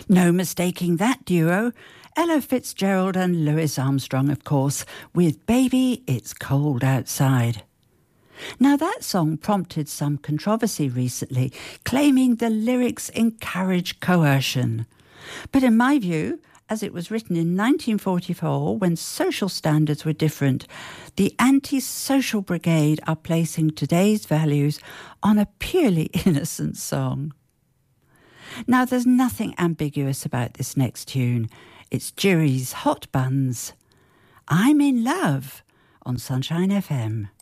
No mistaking that duo. Ella Fitzgerald and Louis Armstrong, of course, with Baby, It's Cold Outside. Now that song prompted some controversy recently, claiming the lyrics encourage coercion. But in my view, as it was written in 1944 when social standards were different, the anti-social brigade are placing today's values on a purely innocent song. Now there's nothing ambiguous about this next tune. It's Jiry's Hot Buns. I'm in Love on Sunshine FM.